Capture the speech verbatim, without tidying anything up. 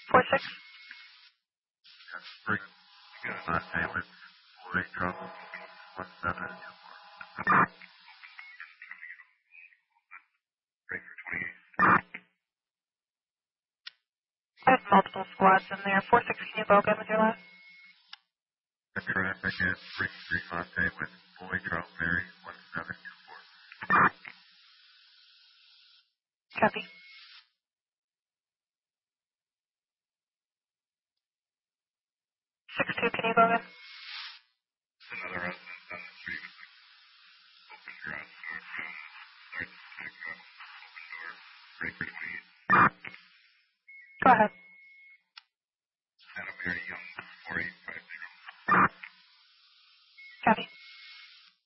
four six. Bring Monte with four eight trouble, one seven two four. Breaker twenty-eight. I have multiple squads in there. four six, can you go again with your last? The traffic at Spring Street Monte with Boy Trout Ferry, one seven two four. Copy.